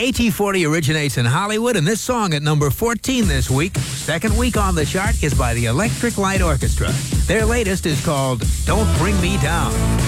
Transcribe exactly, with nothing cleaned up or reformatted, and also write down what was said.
A T forty originates in Hollywood, and this song at number fourteen this week, second week on the chart, is by the Electric Light Orchestra. Their latest is called Don't Bring Me Down.